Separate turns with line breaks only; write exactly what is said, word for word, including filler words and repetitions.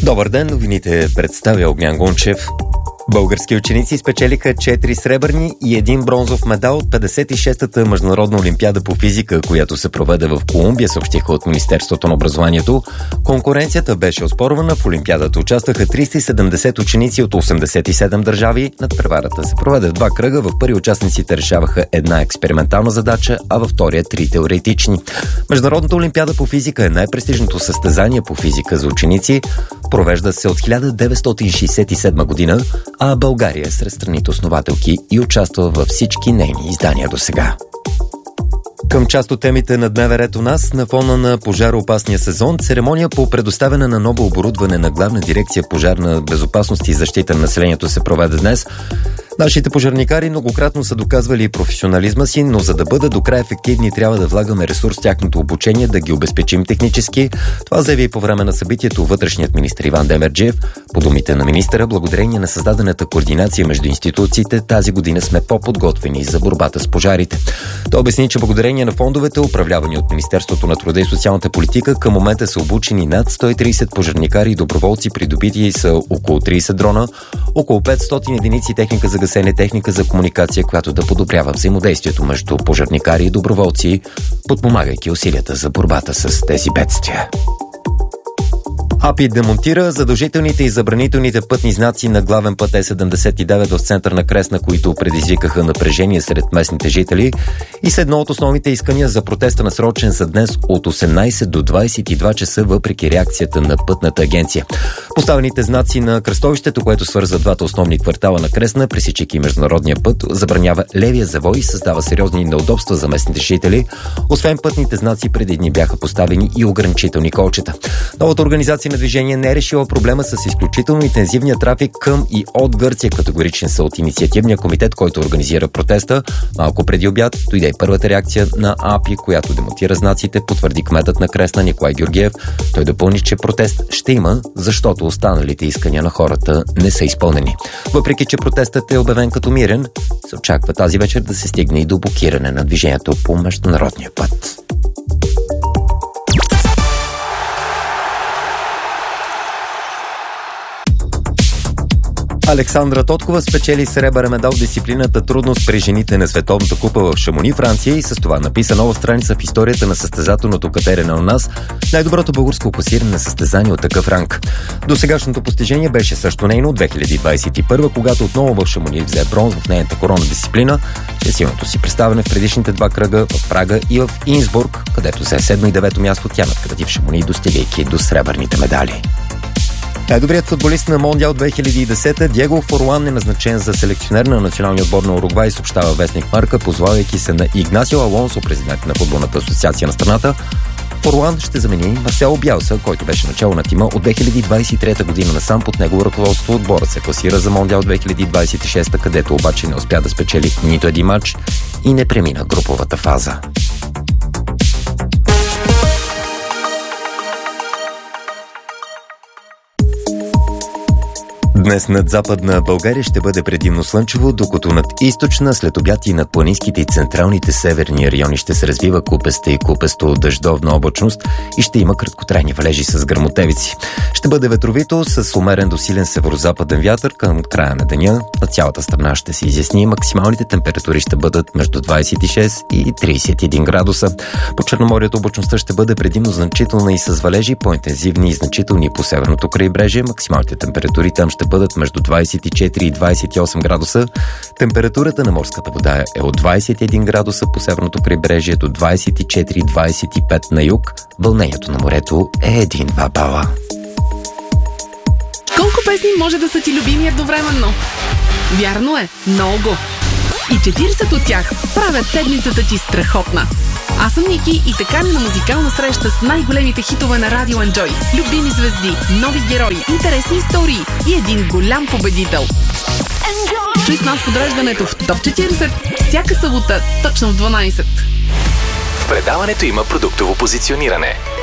Добър ден, новините представя Огнян Гунчев. Български ученици спечелиха четири сребърни и един бронзов медал от петдесет и шестата международна олимпиада по физика, която се проведе в Колумбия, съобщиха от Министерството на образованието. Конкуренцията беше оспорвана. В олимпиадата участваха триста и седемдесет ученици от осемдесет и седем държави. Надпреварата се проведе в два кръга. В първи участниците решаваха една експериментална задача, а във втория три теоретични. Международната олимпиада по физика е най-престижното състезание по физика за ученици. Провежда се от хиляда деветстотин шейсет и седма година, а България е сред страните основателки и участва във всички нейни издания до сега. Към част от темите на дневен ред у нас, на фона на пожароопасния сезон, церемония по предоставяне на ново оборудване на Главна дирекция пожарна безопасност и защита на населението се проведе днес. Нашите пожарникари многократно са доказвали професионализма си, но за да бъдат до край ефективни, трябва да влагаме ресурс в тяхното обучение, да ги обезпечим технически. Това заяви по време на събитието вътрешният министър Иван Демерджиев. По думите на министъра, благодарение на създадената координация между институциите, тази година сме по-подготвени за борбата с пожарите. Той обясни, че благодарение на фондовете, управлявани от Министерството на труда и социалната политика, към момента са обучени над сто и трийсет пожарникари и доброволци, придобити са около трийсет дрона, около петстотин единици техника за гасене, техника за комуникация, която да подобрява взаимодействието между пожарникари и доброволци, подпомагайки усилията за борбата с тези бедствия. АПИ демонтира задължителните и забранителните пътни знаци на главен път Е седемдесет и девет в център на Кресна, които предизвикаха напрежение сред местните жители и са едно от основните искания за протеста, насрочен за днес от осемнайсет до двайсет и два часа, въпреки реакцията на пътната агенция. Поставените знаци на кръстовището, което свърза двата основни квартала на Кресна, пресичайки международния път, забранява левия завой и създава сериозни неудобства за местните жители. Освен пътните знаци, преди дни бяха поставени и ограничителни колчета. Новата организация на движение не е решила проблема с изключително интензивния трафик към и от Гърция. Категоричен са от инициативния комитет, който организира протеста. Малко преди обяд дойде и първата реакция на АПИ, която демонтира знаците, потвърди кметът на Кресна Николай Георгиев. Той допълни, че протест ще има, защото останалите искания на хората не са изпълнени. Въпреки че протестът е обявен като мирен, се очаква тази вечер да се стигне и до блокиране на движението по международния път. Александра Тоткова спечели сребърен медал в дисциплината трудност при жените на Световната купа в Шамони, Франция, и с това написа нова страница в историята на състезателното катерене у нас, най-доброто българско класиране на състезание от такъв ранг. Досегашното постижение беше също нейно от две хиляди двайсет и първа, когато отново в Шамони взе бронз в нейната коронна дисциплина, чрез силното си представяне в предишните два кръга в Прага и в Инсбург, където взе седмо и девето място. Тя надгради в Шамони, достигайки до сребърните медали. Най-добрият футболист на Мондиал две хиляди и десета Диего Форуан е назначен за селекционер на националния отбор на Уругвай, съобщава вестник Марка, позовавайки се на Игнасио Алонсо, президент на футболната асоциация на страната. Форуан ще замени Марсело Бялса, който беше начало на тима от две хиляди двайсет и трета година насам. Под негово ръководство отборът се класира за Мондиал две хиляди двайсет и шеста, където обаче не успя да спечели нито един матч и не премина груповата фаза. Днес над западна България ще бъде предимно слънчево, докато над източна, след обяд и над планинските и централните северни райони ще се развива купеста и купесто дъждовна облачност и ще има краткотрайни валежи с гръмотевици. Ще бъде ветровито с умерен до силен северозападен вятър. Към края на деня на цялата страна ще се изясни. Максималните температури ще бъдат между двайсет и шест и трийсет и един градуса. По Черноморието облачността ще бъде предимно значителна и с валежи, по-интензивни и значителни по северното крайбрежие. Максималните температури там ще бъдат между двайсет и четири и двайсет и осем градуса. Температурата на морската вода е от двайсет и един градуса по северното крайбрежие до двайсет и четири - двайсет и пет на юг. Вълнението на морето е един-два бала.
Колко песни може да са ти любими едновременно? Вярно е, много. И четирийсет от тях правят седмицата ти страхотна. Аз съм Ники и така ни на музикална среща с най-големите хитове на Радио Enjoy. Любими звезди, нови герои, интересни истории и един голям победител. Чуй с нас подреждането в Топ четирийсет всяка събота точно в дванайсет.
В предаването има продуктово позициониране.